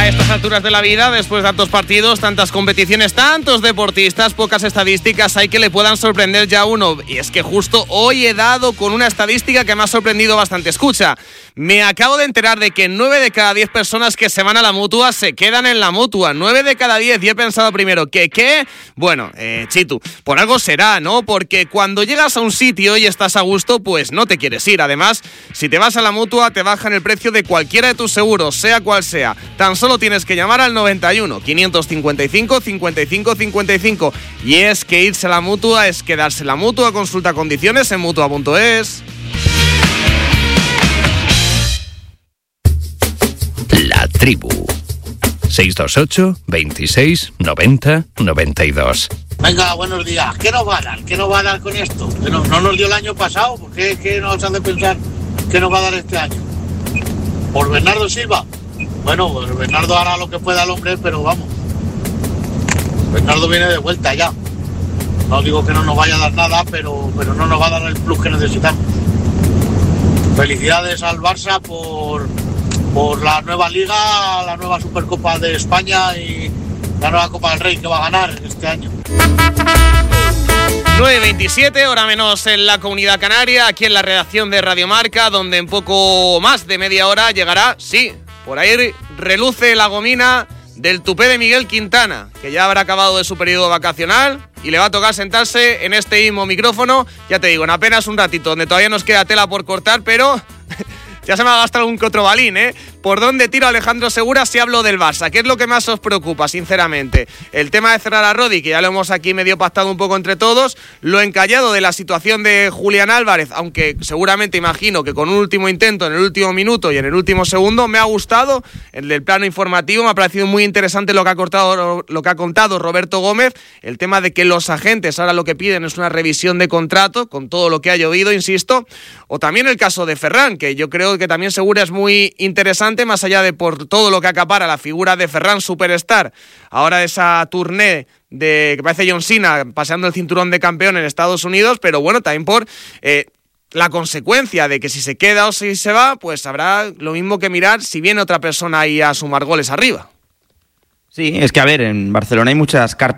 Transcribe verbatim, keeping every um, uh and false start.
a estas alturas de la vida, después de tantos partidos, tantas competiciones, tantos deportistas, pocas estadísticas hay que le puedan sorprender ya a uno. Y es que justo hoy he dado con una estadística que me ha sorprendido bastante. Escucha, me acabo de enterar de que nueve de cada diez personas que se van a la Mutua se quedan en la Mutua. nueve de cada diez. Y he pensado primero, ¿qué qué? Bueno, eh, Chitu, por algo será, ¿no? Porque cuando llegas a un sitio y estás a gusto, pues no te quieres ir. Además, si te vas a la Mutua, te bajan el precio de cualquiera de tus seguros, sea cual sea. Tan solo tienes que llamar al noventa y uno, quinientos cincuenta y cinco, cincuenta y cinco, cincuenta y cinco. Y es que irse a la Mutua es quedarse en la Mutua. Consulta condiciones en mutua punto es. La Tribu. seis dos ocho, veintiséis, noventa, noventa y dos. Venga, buenos días. ¿Qué nos va a dar? ¿Qué nos va a dar con esto? ¿Que no, no nos dio el año pasado? ¿Por qué, qué nos hace pensar que nos va a dar este año? ¿Por Bernardo Silva? Bueno, pues Bernardo hará lo que pueda el hombre, pero vamos. Bernardo viene de vuelta ya. No digo que no nos vaya a dar nada, pero, pero no nos va a dar el plus que necesitamos. Felicidades al Barça por, por la nueva Liga, la nueva Supercopa de España y la nueva Copa del Rey que va a ganar este año. nueve veintisiete, hora menos en la Comunidad Canaria, aquí en la redacción de Radio Marca, donde en poco más de media hora llegará, sí, por ahí reluce la gomina del tupé de Miguel Quintana, que ya habrá acabado de su periodo vacacional y le va a tocar sentarse en este mismo micrófono, ya te digo, en apenas un ratito, donde todavía nos queda tela por cortar, pero ya se me ha gastado algún que otro balín, ¿eh? ¿Por dónde tiro a Alejandro Segura si hablo del Barça? ¿Qué es lo que más os preocupa, sinceramente? El tema de cerrar a Rodri, que ya lo hemos aquí medio pactado un poco entre todos, lo encallado de la situación de Julián Álvarez, aunque seguramente imagino que con un último intento en el último minuto y en el último segundo me ha gustado, en el plano informativo me ha parecido muy interesante lo que ha, cortado, lo que ha contado Roberto Gómez, el tema de que los agentes ahora lo que piden es una revisión de contrato, con todo lo que ha llovido, insisto, o también el caso de Ferran, que yo creo que también Segura es muy interesante, más allá de por todo lo que acapara la figura de Ferran Superstar, ahora de esa tournée de que parece John Cena paseando el cinturón de campeón en Estados Unidos, pero bueno, también por eh, la consecuencia de que si se queda o si se va, pues habrá lo mismo que mirar si viene otra persona ahí a sumar goles arriba. Sí, es que a ver, en Barcelona hay muchas cartas